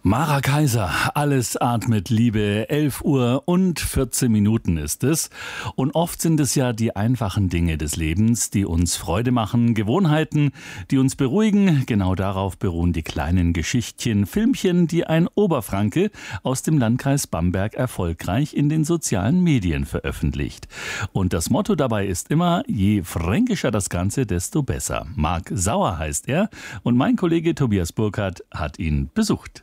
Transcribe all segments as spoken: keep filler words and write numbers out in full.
Mara Kaiser, alles atmet Liebe, elf Uhr und vierzehn Minuten ist es. Und oft sind es ja die einfachen Dinge des Lebens, die uns Freude machen, Gewohnheiten, die uns beruhigen. Genau darauf beruhen die kleinen Geschichtchen, Filmchen, die ein Oberfranke aus dem Landkreis Bamberg erfolgreich in den sozialen Medien veröffentlicht. Und das Motto dabei ist immer, je fränkischer das Ganze, desto besser. Marc Sauer heißt er und mein Kollege Tobias Burkhardt hat ihn besucht.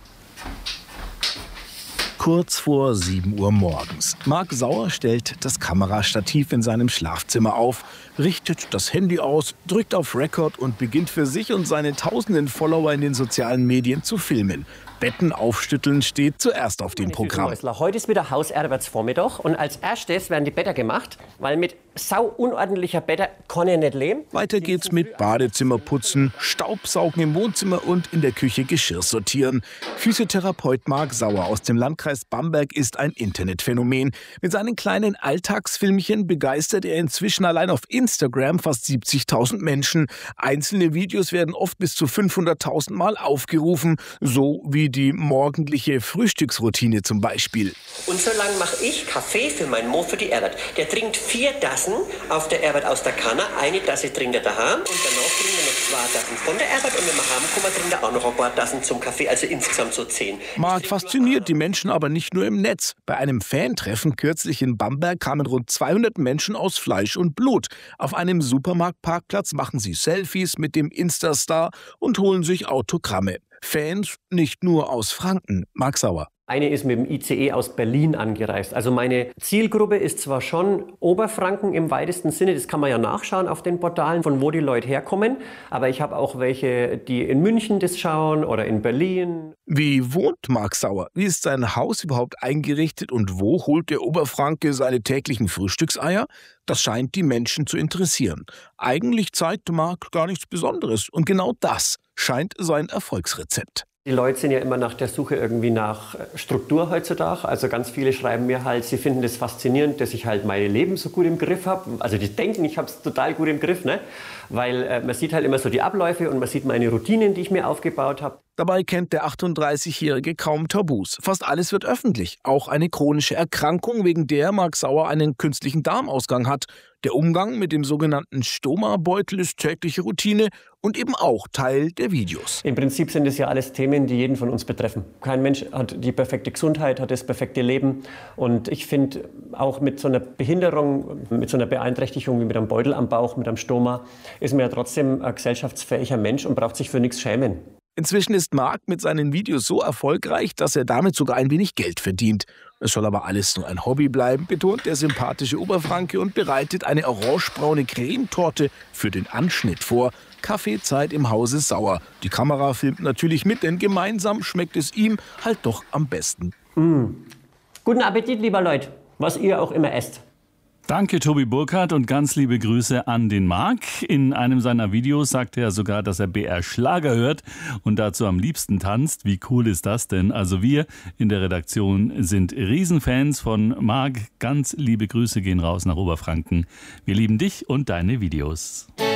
Kurz vor sieben Uhr morgens. Marc Sauer stellt das Kamerastativ in seinem Schlafzimmer auf, richtet das Handy aus, drückt auf Record und beginnt für sich und seine tausenden Follower in den sozialen Medien zu filmen. Betten aufstütteln steht zuerst auf dem Programm. Heute ist wieder Hausarbeitsvormittag und als erstes werden die Betten gemacht, weil mit sau unordentlicher Betten kann ich nicht leben. Weiter geht's mit Badezimmer putzen, Staubsaugen im Wohnzimmer und in der Küche Geschirr sortieren. Physiotherapeut Marc Sauer aus dem Landkreis Bamberg ist ein Internetphänomen. Mit seinen kleinen Alltagsfilmchen begeistert er inzwischen allein auf Instagram fast siebzigtausend Menschen. Einzelne Videos werden oft bis zu fünfhunderttausend Mal aufgerufen, so wie die morgendliche Frühstücksroutine zum Beispiel. Und so lange mache ich Kaffee für meinen Mo für die Arbeit. Der trinkt vier Tassen auf der Arbeit aus der Kanne, eine Tasse trinkt er daheim und danach trinkt er noch zwei Tassen von der Arbeit und wenn wir heimkommen, trinkt er auch noch ein paar Tassen zum Kaffee, also insgesamt so zehn. Marc fasziniert die Menschen aber nicht nur im Netz. Bei einem Fantreffen kürzlich in Bamberg kamen rund zweihundert Menschen aus Fleisch und Blut. Auf einem Supermarktparkplatz machen sie Selfies mit dem Insta-Star und holen sich Autogramme. Fans nicht nur aus Franken. Marc Sauer. Eine ist mit dem I C E aus Berlin angereist. Also meine Zielgruppe ist zwar schon Oberfranken im weitesten Sinne, das kann man ja nachschauen auf den Portalen, von wo die Leute herkommen. Aber ich habe auch welche, die in München das schauen oder in Berlin. Wie wohnt Marc Sauer? Wie ist sein Haus überhaupt eingerichtet und wo holt der Oberfranke seine täglichen Frühstückseier? Das scheint die Menschen zu interessieren. Eigentlich zeigt Marc gar nichts Besonderes und genau das scheint sein Erfolgsrezept. Die Leute sind ja immer nach der Suche irgendwie nach Struktur heutzutage. Also ganz viele schreiben mir halt, sie finden das faszinierend, dass ich halt mein Leben so gut im Griff habe. Also die denken, ich habe es total gut im Griff, ne? Weil äh, man sieht halt immer so die Abläufe und man sieht meine Routinen, die ich mir aufgebaut habe. Dabei kennt der achtunddreißigjährige kaum Tabus. Fast alles wird öffentlich. Auch eine chronische Erkrankung, wegen der Marc Sauer einen künstlichen Darmausgang hat. Der Umgang mit dem sogenannten Stoma-Beutel ist tägliche Routine und eben auch Teil der Videos. Im Prinzip sind es ja alles Themen, die jeden von uns betreffen. Kein Mensch hat die perfekte Gesundheit, hat das perfekte Leben. Und ich finde, auch mit so einer Behinderung, mit so einer Beeinträchtigung wie mit einem Beutel am Bauch, mit einem Stoma, ist man ja trotzdem ein gesellschaftsfähiger Mensch und braucht sich für nichts schämen. Inzwischen ist Marc mit seinen Videos so erfolgreich, dass er damit sogar ein wenig Geld verdient. Es soll aber alles nur ein Hobby bleiben, betont der sympathische Oberfranke und bereitet eine orangebraune Cremetorte für den Anschnitt vor. Kaffeezeit im Hause Sauer. Die Kamera filmt natürlich mit, denn gemeinsam schmeckt es ihm halt doch am besten. Mm. Guten Appetit, lieber Leute, was ihr auch immer esst. Danke, Tobi Burkhardt, und ganz liebe Grüße an den Marc. In einem seiner Videos sagte er sogar, dass er B R Schlager hört und dazu am liebsten tanzt. Wie cool ist das denn? Also wir in der Redaktion sind Riesenfans von Marc. Ganz liebe Grüße gehen raus nach Oberfranken. Wir lieben dich und deine Videos.